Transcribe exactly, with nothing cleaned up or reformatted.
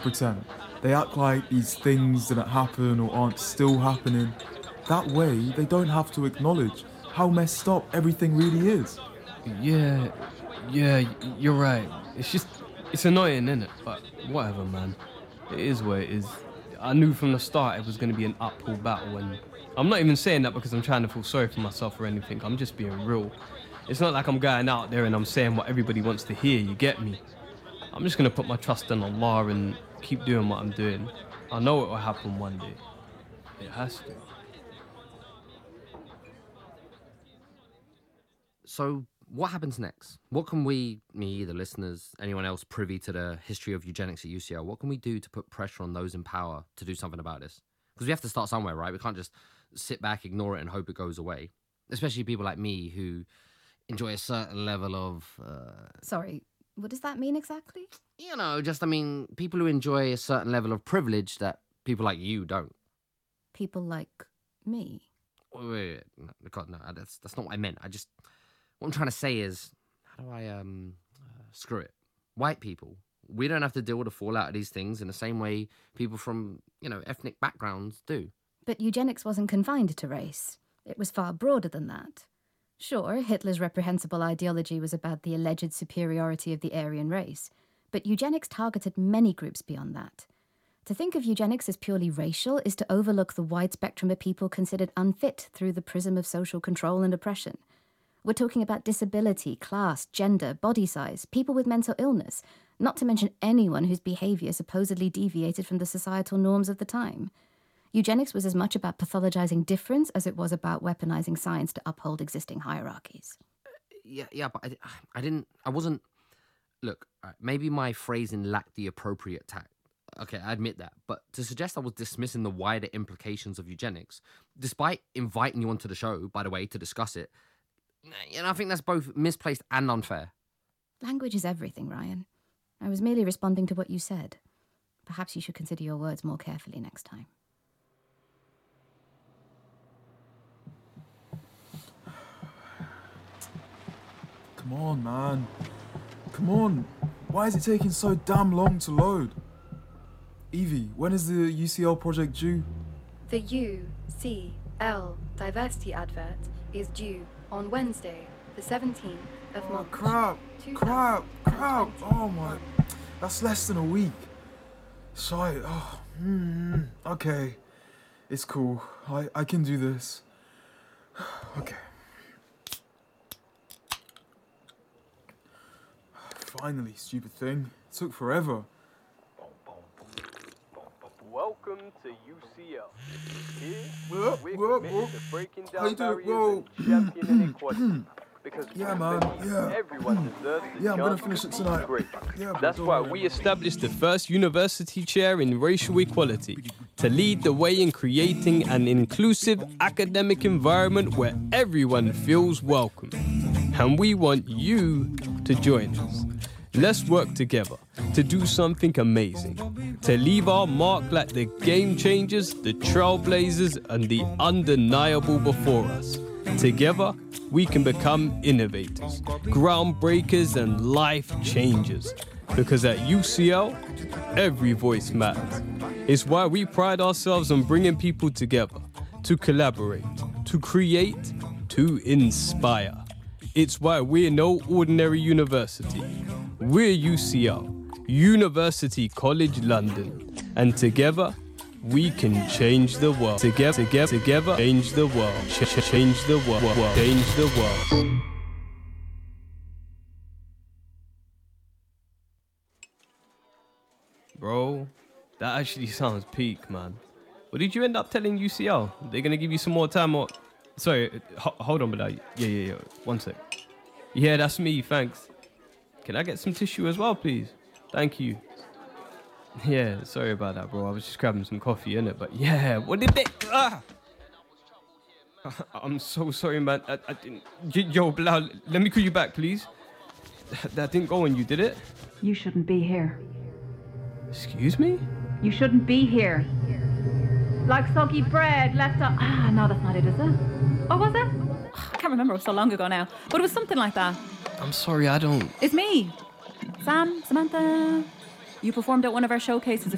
pretend. They act like these things didn't happen or aren't still happening. That way, they don't have to acknowledge how messed up everything really is. Yeah, yeah, you're right. It's just, it's annoying, innit? But whatever, man. It is what it is. I knew from the start it was going to be an uphill battle, and I'm not even saying that because I'm trying to feel sorry for myself or anything. I'm just being real. It's not like I'm going out there and I'm saying what everybody wants to hear, you get me? I'm just going to put my trust in Allah and keep doing what I'm doing. I know it will happen one day. It has to. So, what happens next? What can we, me, the listeners, anyone else privy to the history of eugenics at U C L, what can we do to put pressure on those in power to do something about this? Because we have to start somewhere, right? We can't just sit back, ignore it, and hope it goes away. Especially people like me who enjoy a certain level of... Uh, Sorry, what does that mean exactly? You know, just, I mean, people who enjoy a certain level of privilege that people like you don't. People like me? Wait, wait, wait. No, God, no, that's, that's not what I meant. I just... What I'm trying to say is, how do I, um, uh, screw it? White people, we don't have to deal with the fallout of these things in the same way people from, you know, ethnic backgrounds do. But eugenics wasn't confined to race. It was far broader than that. Sure, Hitler's reprehensible ideology was about the alleged superiority of the Aryan race, but eugenics targeted many groups beyond that. To think of eugenics as purely racial is to overlook the wide spectrum of people considered unfit through the prism of social control and oppression. We're talking about disability, class, gender, body size, people with mental illness, not to mention anyone whose behaviour supposedly deviated from the societal norms of the time. Eugenics was as much about pathologizing difference as it was about weaponizing science to uphold existing hierarchies. Yeah, yeah, but I, I didn't, I wasn't, look, maybe my phrasing lacked the appropriate tact. Okay, I admit that. But to suggest I was dismissing the wider implications of eugenics, despite inviting you onto the show, by the way, to discuss it, and I think that's both misplaced and unfair. Language is everything, Ryan. I was merely responding to what you said. Perhaps you should consider your words more carefully next time. Come on, man. Come on. Why is it taking so damn long to load? Evie, when is the U C L project due? The U C L diversity advert is due on Wednesday, the seventeenth of Oh, March. crap, crap, crap. Oh, my. That's less than a week. Sorry. Oh, mm, okay. It's cool. I, I can do this. Okay. Finally, stupid thing. It took forever. Welcome to U C L. Here, Whoa, we're whoa, committed whoa. to breaking How down you doing? barriers Whoa. and championing equality. Because Yeah, we man, believe yeah. everyone deserves the Yeah, I'm gonna chance finish to it be tonight. great. Yeah, but That's don't why worry. we established the first university chair in racial equality to lead the way in creating an inclusive academic environment where everyone feels welcome. And we want you to join us. Let's work together to do something amazing, to leave our mark like the game changers, the trailblazers, and the undeniable before us. Together, we can become innovators, groundbreakers, and life changers. Because at U C L, every voice matters. It's why we pride ourselves on bringing people together, to collaborate, to create, to inspire. It's why we're no ordinary university. We're U C L, University College London, and together we can change the world. Together, together, together, change the world. Ch- ch- change the world. Change the world. Bro, that actually sounds peak, man. What did you end up telling U C L? They're gonna give you some more time or... Sorry, h- hold on, but yeah, yeah, yeah. One sec. Yeah, that's me, thanks. Can I get some tissue as well, please? Thank you. Yeah, sorry about that, bro. I was just grabbing some coffee, innit? But yeah, what did they... Ah! I'm so sorry, man. I, I didn't... Yo, Bilal, let me call you back, please. That didn't go on you, did it? You shouldn't be here. Excuse me? You shouldn't be here. Like soggy bread left on... Ah, no, that's not it, is it? Oh, was it? I can't remember. It was so long ago now. But it was something like that. I'm sorry, I don't... It's me. Sam, Samantha. You performed at one of our showcases a